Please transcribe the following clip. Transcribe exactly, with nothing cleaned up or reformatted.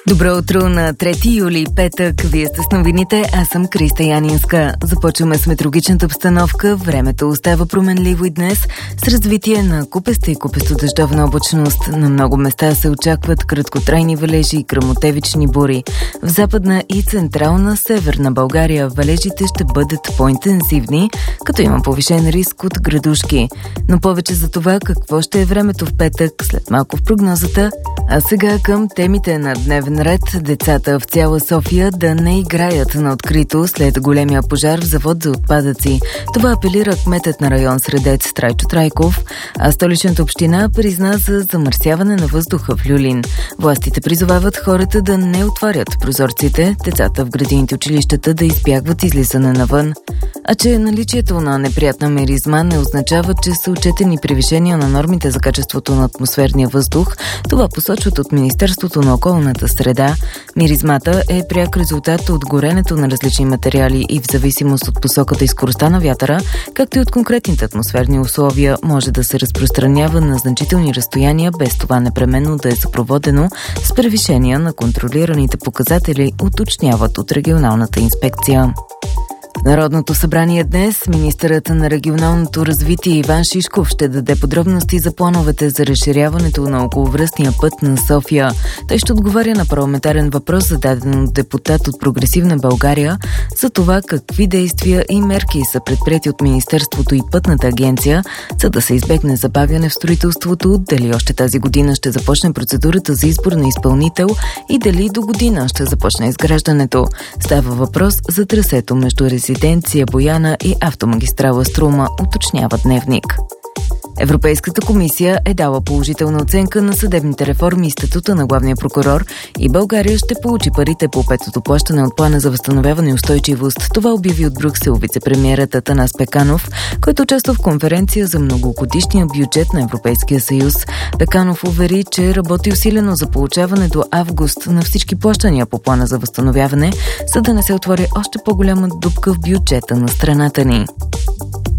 Добро утро на трети юли, петък. Вие сте с новините, аз съм Криста Янинска. Започваме с метеорологичната обстановка. Времето остава променливо и днес с развитие на купеста и купесто-дъждовна облачност. На много места се очакват краткотрайни валежи и гръмотевични бури. В западна и централна северна България валежите ще бъдат по-интензивни, като има повишен риск от градушки. Но повече за това какво ще е времето в петък след малко в прогнозата. А сега към темите на дневен ред. Децата в цяла София да не играят на открито след големия пожар в завод за отпадъци. Това апелира кметът на район Средец Трайчо Трайков, а столичната община призна за замърсяване на въздуха в Люлин. Властите призовават хората да не отварят прозорците, децата в градините училищата да избягват излизане навън. А че наличието на неприятна миризма не означава, че са отчетени превишения на нормите за качеството на атмосферния въздух. Това посочват от Министерството на околната среда. Миризмата е пряк резултат от горенето на различни материали и в зависимост от посоката и скоростта на вятъра, както и от конкретните атмосферни условия, може да се разпространява на значителни разстояния, без това непременно да е съпроводено с превишения на контролираните показатели, уточняват от регионалната инспекция. В Народното събрание днес министърът на регионалното развитие Иван Шишков ще даде подробности за плановете за разширяването на околовръстния път на София. Той ще отговаря на парламентарен въпрос, зададен от депутат от Прогресивна България, за това какви действия и мерки са предприети от Министерството и Пътната агенция, за да се избегне забавяне в строителството, дали още тази година ще започне процедурата за избор на изпълнител и дали до година ще започне изграждането. Става въпрос за трасето между резиденция Бояна и автомагистрала Струма, уточнява Дневник. Европейската комисия е дала положителна оценка на съдебните реформи и статута на главния прокурор и България ще получи парите по петото плащане от плана за възстановяване и устойчивост. Това обяви от Брюксел вицепремиерът Атанас Пеканов, който участва в конференция за многогодишния бюджет на Европейския съюз. Пеканов увери, че работи усилено за получаване до август на всички плащания по плана за възстановяване, за да не се отвори още по-голяма дупка в бюджета на страната ни.